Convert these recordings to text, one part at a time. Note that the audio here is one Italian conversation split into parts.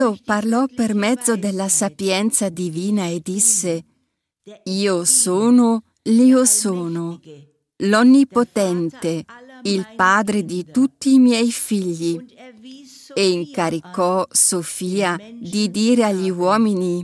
parlò per mezzo della sapienza divina e disse: Io sono l'Io sono, l'Onnipotente, il Padre di tutti i miei figli, e incaricò Sofia di dire agli uomini: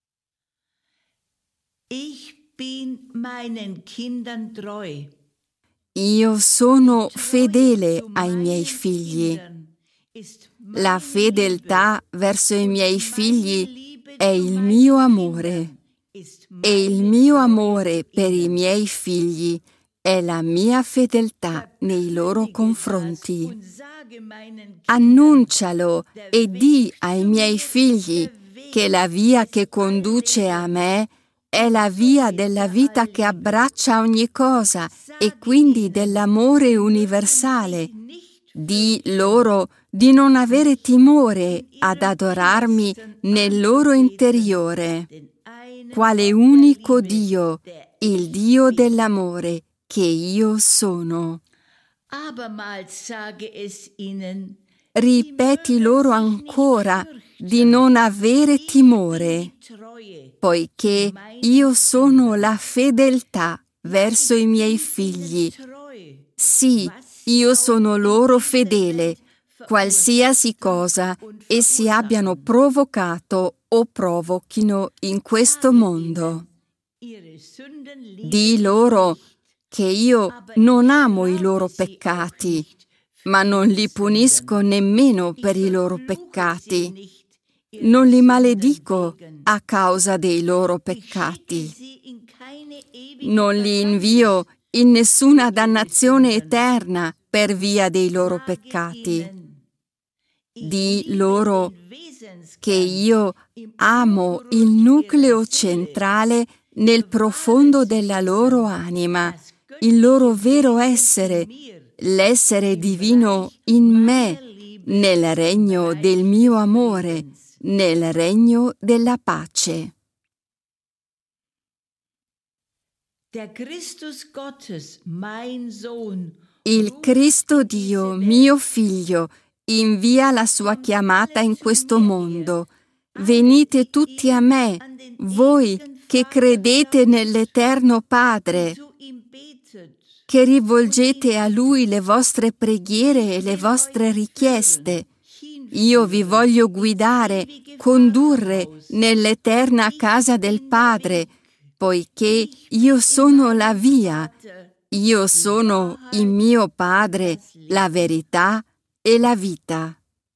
Io sono fedele ai miei figli. La fedeltà verso i miei figli è il mio amore, e il mio amore per i miei figli è la mia fedeltà nei loro confronti. Annuncialo e di ai miei figli che la via che conduce a me è la via della vita che abbraccia ogni cosa e quindi dell'amore universale. Di loro di non avere timore ad adorarmi nel loro interiore, quale unico Dio, il Dio dell'amore che io sono. Ripeti loro ancora di non avere timore, poiché io sono la fedeltà verso i miei figli. Sì, io sono loro fedele, qualsiasi cosa essi abbiano provocato o provochino in questo mondo. Di loro che io non amo i loro peccati, ma non li punisco nemmeno per i loro peccati. Non li maledico a causa dei loro peccati. Non li invio in nessuna dannazione eterna per via dei loro peccati. Di loro che io amo il nucleo centrale nel profondo della loro anima, il loro vero essere, l'essere divino in me, nel regno del mio amore, nel regno della pace. Il Cristo Dio, mio Figlio, invia la sua chiamata in questo mondo. Venite tutti a me, voi che credete nell'Eterno Padre, che rivolgete a Lui le vostre preghiere e le vostre richieste. Io vi voglio guidare, condurre nell'eterna casa del Padre, poiché io sono la via, io sono il mio Padre, la verità e la vita.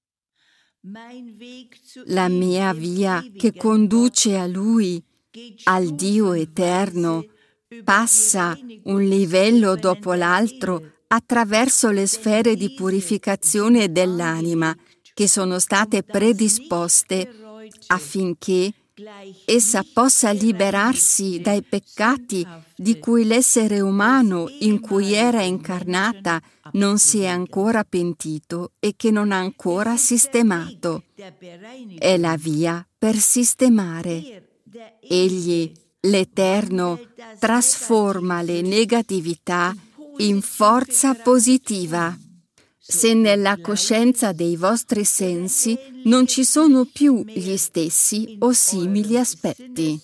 La mia via che conduce a Lui, al Dio eterno, passa un livello dopo l'altro attraverso le sfere di purificazione dell'anima che sono state predisposte affinché essa possa liberarsi dai peccati di cui l'essere umano in cui era incarnata non si è ancora pentito e che non ha ancora sistemato. È la via per sistemare. Egli, l'Eterno, trasforma le negatività in forza positiva. Se nella coscienza dei vostri sensi non ci sono più gli stessi o simili aspetti.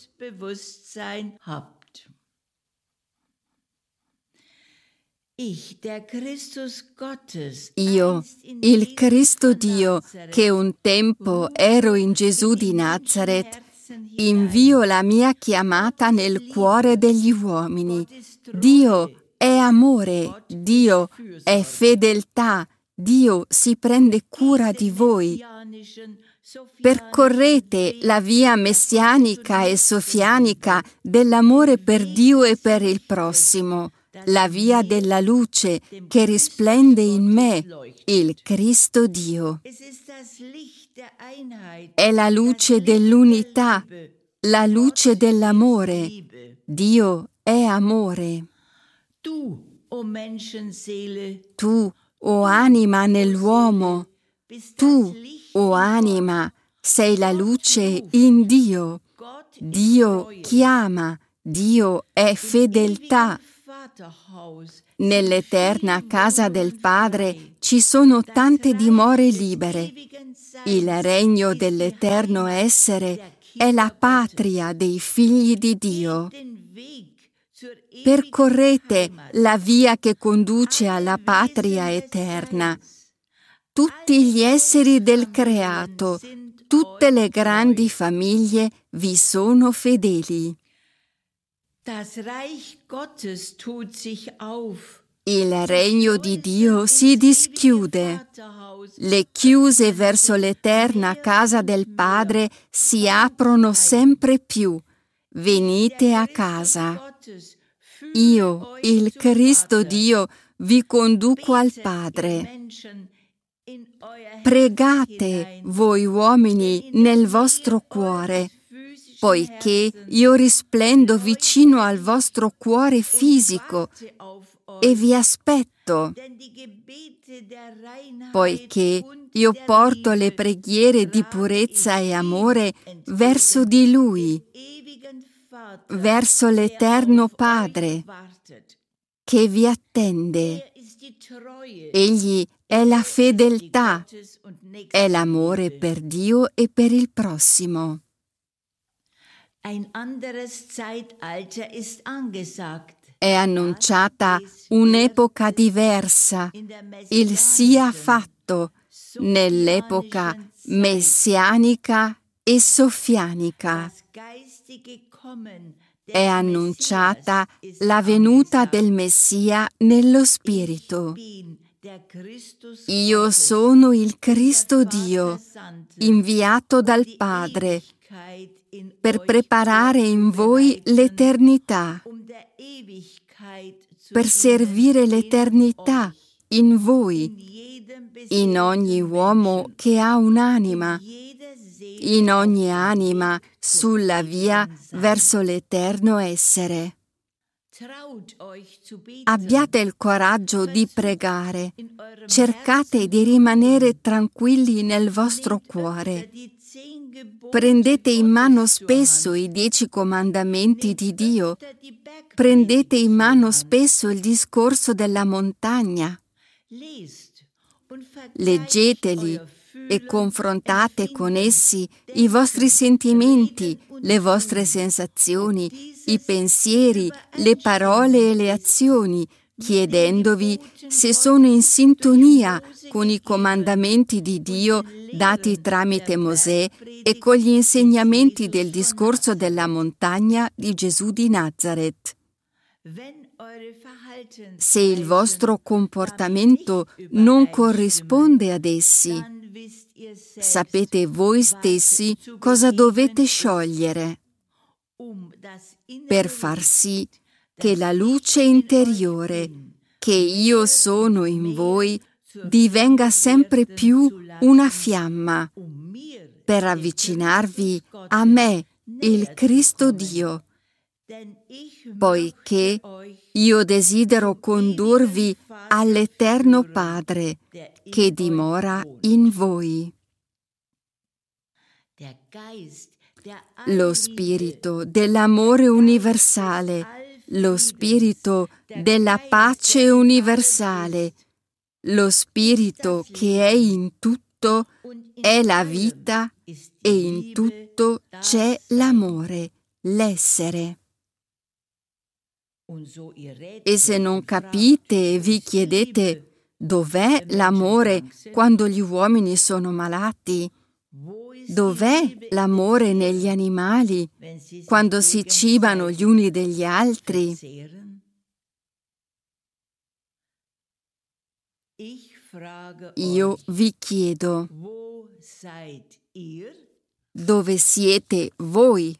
Io, il Cristo Dio, che un tempo ero in Gesù di Nazaret, invio la mia chiamata nel cuore degli uomini. Dio è amore, Dio è fedeltà, Dio si prende cura di voi. Percorrete la via messianica e sofianica dell'amore per Dio e per il prossimo, la via della luce che risplende in me, il Cristo Dio. È la luce dell'unità, la luce dell'amore. Dio è amore. Tu, o anima nell'uomo, tu, o anima, sei la luce in Dio. Dio chiama, Dio è fedeltà, Nell'eterna casa del Padre ci sono tante dimore libere. Il regno dell'eterno essere è la patria dei figli di Dio. Percorrete la via che conduce alla patria eterna. Tutti gli esseri del creato, tutte le grandi famiglie vi sono fedeli. Il regno di Dio si dischiude. Le chiuse verso l'eterna casa del Padre si aprono sempre più. Venite a casa. Io, il Cristo Dio, vi conduco al Padre. Pregate, voi uomini, nel vostro cuore, poiché io risplendo vicino al vostro cuore fisico e vi aspetto, poiché io porto le preghiere di purezza e amore verso di Lui, verso l'Eterno Padre, che vi attende. Egli è la fedeltà, è l'amore per Dio e per il prossimo. È annunciata un'epoca diversa, il sia fatto, nell'epoca messianica e soffianica. È annunciata la venuta del Messia nello Spirito. Io sono il Cristo Dio, inviato dal Padre, per preparare in voi l'eternità, per servire l'eternità in voi, in ogni uomo che ha un'anima, in ogni anima sulla via verso l'eterno essere. Abbiate il coraggio di pregare, cercate di rimanere tranquilli nel vostro cuore. Prendete in mano spesso i 10 comandamenti di Dio, prendete in mano spesso il discorso della montagna. Leggeteli e confrontate con essi i vostri sentimenti, le vostre sensazioni, i pensieri, le parole e le azioni, chiedendovi se sono in sintonia con i comandamenti di Dio dati tramite Mosè e con gli insegnamenti del discorso della montagna di Gesù di Nazaret. Se il vostro comportamento non corrisponde ad essi, sapete voi stessi cosa dovete sciogliere per far sì che la luce interiore che io sono in voi divenga sempre più una fiamma per avvicinarvi a me, il Cristo Dio, poiché io desidero condurvi all'Eterno Padre che dimora in voi. Lo spirito dell'amore universale, lo spirito della pace universale, lo spirito che è in tutto è la vita e in tutto c'è l'amore, l'essere. E se non capite e vi chiedete dov'è l'amore quando gli uomini sono malati? Dov'è l'amore negli animali quando si cibano gli uni degli altri? Io vi chiedo, dove siete voi?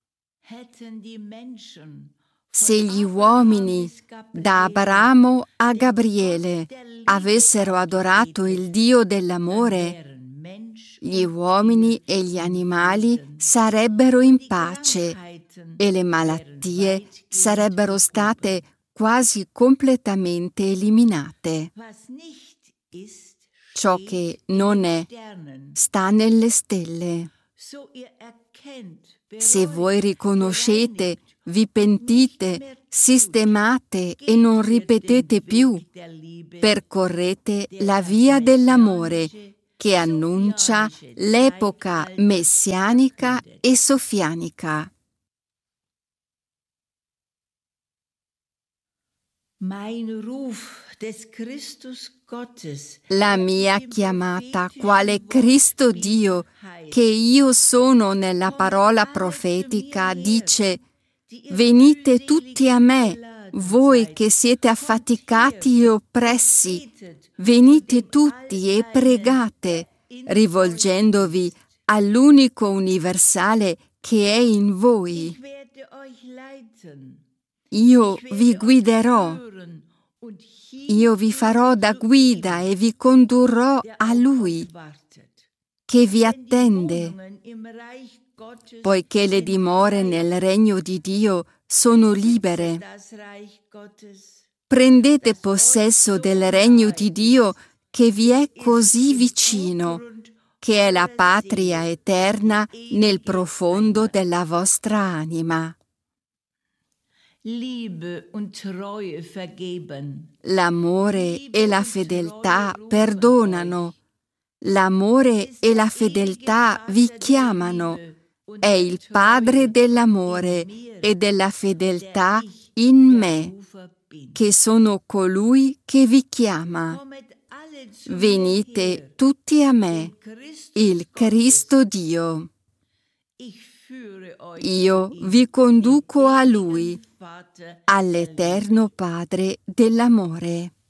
Se gli uomini, da Abramo a Gabriele, avessero adorato il Dio dell'amore, gli uomini e gli animali sarebbero in pace e le malattie sarebbero state quasi completamente eliminate. Ciò che non è sta nelle stelle. Se voi riconoscete, vi pentite, sistemate e non ripetete più, percorrete la via dell'amore che annuncia l'epoca messianica e sofianica. La mia chiamata quale Cristo Dio, che io sono nella parola profetica, dice: venite tutti a me, voi che siete affaticati e oppressi, venite tutti e pregate, rivolgendovi all'unico universale che è in voi. Io vi guiderò. Io vi farò da guida e vi condurrò a Lui, che vi attende, poiché le dimore nel regno di Dio sono libere. Prendete possesso del regno di Dio che vi è così vicino, che è la patria eterna nel profondo della vostra anima. L'amore e la fedeltà perdonano. L'amore e la fedeltà vi chiamano. È il Padre dell'amore e della fedeltà in me, che sono colui che vi chiama. Venite tutti a me, il Cristo Dio. Io vi conduco a Lui, all'Eterno Padre dell'amore.